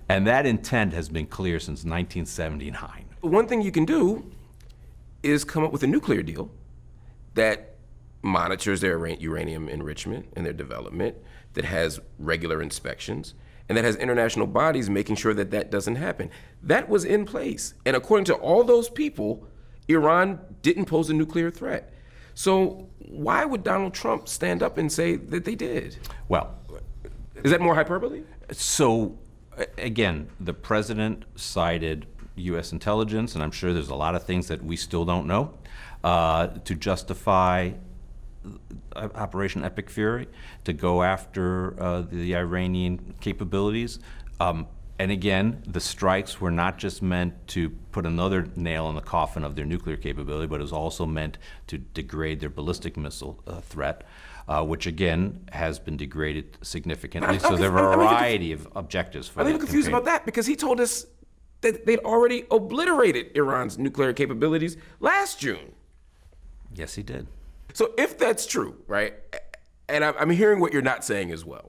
And that intent has been clear since 1979. One thing you can do is come up with a nuclear deal that monitors their uranium enrichment and their development, that has regular inspections, and that has international bodies making sure that that doesn't happen. That was in place. And according to all those people, Iran didn't pose a nuclear threat. So why would Donald Trump stand up and say that they did? Well, is that more hyperbole? So again, the president cited U.S. intelligence, and I'm sure there's a lot of things that we still don't know, to justify Operation Epic Fury, to go after the Iranian capabilities. And again, the strikes were not just meant to put another nail in the coffin of their nuclear capability, but it was also meant to degrade their ballistic missile threat, which again has been degraded significantly. So there are a variety of objectives for that. I'm a little confused about that, because he told us that they'd already obliterated Iran's nuclear capabilities last June. Yes, he did. So if that's true, right, and I'm hearing what you're not saying as well,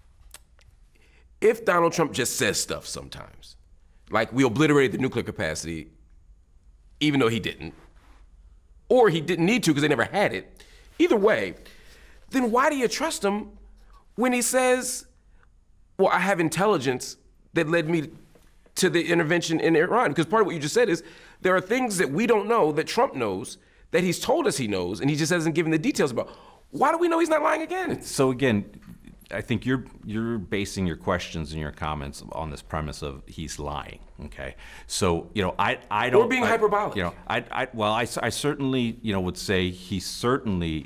if Donald Trump just says stuff sometimes, like we obliterated the nuclear capacity, even though he didn't, or he didn't need to because they never had it, either way, then why do you trust him when he says, well, I have intelligence that led me to the intervention in Iran? Because part of what you just said is there are things that we don't know that Trump knows, that he's told us he knows, and he just hasn't given the details about. Why do we know he's not lying again? So again, I think you're basing your questions and your comments on this premise of he's lying. Okay, so I don't. Or being hyperbolic. I certainly would say he certainly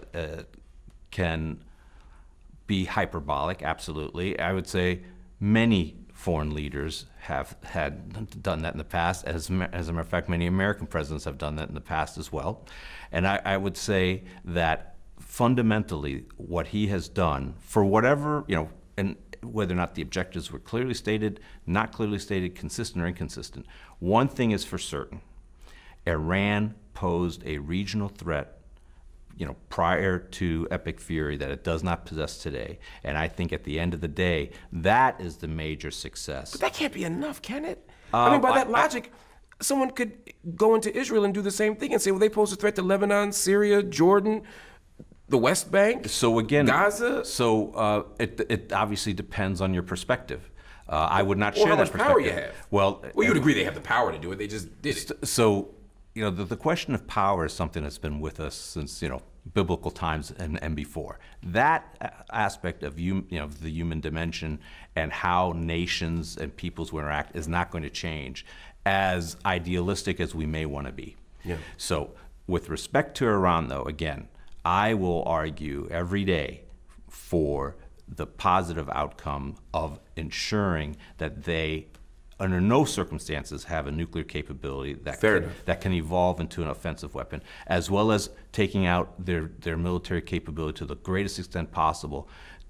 can be hyperbolic. Absolutely, I would say many foreign leaders have done that in the past. As a matter of fact, many American presidents have done that in the past as well. And I would say that fundamentally what he has done, for whatever, and whether or not the objectives were clearly stated, not clearly stated, consistent or inconsistent, one thing is for certain. Iran posed a regional threat prior to Epic Fury that it does not possess today. And I think at the end of the day, that is the major success. But that can't be enough, can it? I mean, by that logic, someone could go into Israel and do the same thing and say, well, they pose a threat to Lebanon, Syria, Jordan, the West Bank, so again, Gaza. So it obviously depends on your perspective. I would not share that perspective. How much power you have? Well, you would agree they have the power to do it. They just did it. So, the question of power is something that's been with us since biblical times and before. That aspect of the human dimension and how nations and peoples will interact is not going to change, as idealistic as we may want to be. Yeah. So, with respect to Iran, though, again, I will argue every day for the positive outcome of ensuring that they, under no circumstances, have a nuclear capability that can evolve into an offensive weapon, as well as taking out their military capability to the greatest extent possible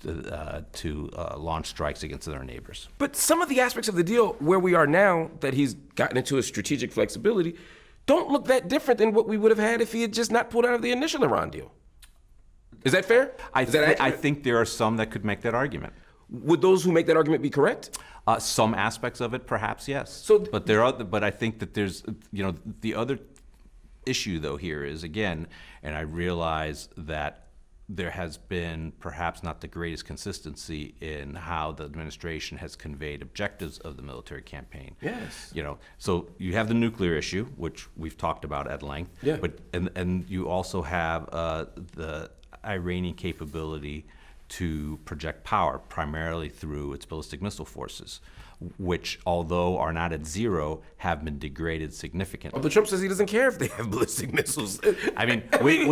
to launch strikes against their neighbors. But some of the aspects of the deal where we are now, that he's gotten into a strategic flexibility, don't look that different than what we would have had if he had just not pulled out of the initial Iran deal. Is that fair? I think there are some that could make that argument. Would those who make that argument be correct? Some aspects of it, perhaps, yes. But I think that there's, the other issue though here is, again, and I realize that there has been perhaps not the greatest consistency in how the administration has conveyed objectives of the military campaign. Yes. So you have the nuclear issue, which we've talked about at length. Yeah. But and you also have the Iranian capability to project power, primarily through its ballistic missile forces, which, although are not at zero, have been degraded significantly. Although Trump says he doesn't care if they have ballistic missiles. I mean,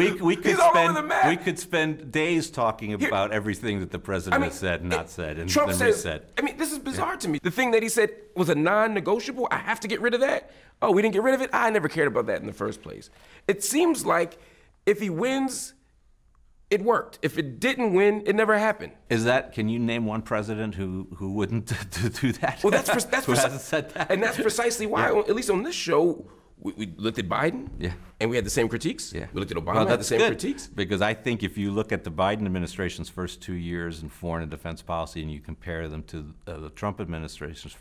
we could spend days talking about everything that the president has said and not said, and Trump says, said. I mean, this is bizarre to me. The thing that he said was a non-negotiable. I have to get rid of that. Oh, we didn't get rid of it. I never cared about that in the first place. It seems like if he wins, it worked. If it didn't win, it never happened. Can you name one president who wouldn't do that? Well, that's who hasn't said that? And that's precisely why, at least on this show, we looked at Biden, and we had the same critiques. Yeah. We looked at Obama, had the same critiques. Because I think if you look at the Biden administration's first 2 years in foreign and defense policy, and you compare them to the Trump administration's